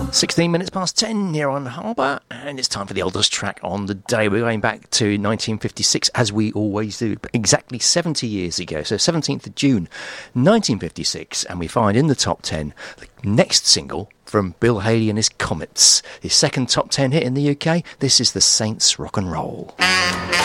16 minutes past 10 here on Harbour, and it's time for the oldest track on the day. We're going back to 1956, as we always do, exactly 70 years ago, so 17th of June 1956, and we find in the top 10 the next single from Bill Haley and his Comets, his second top 10 hit in the UK. This is the Saints Rock and Roll.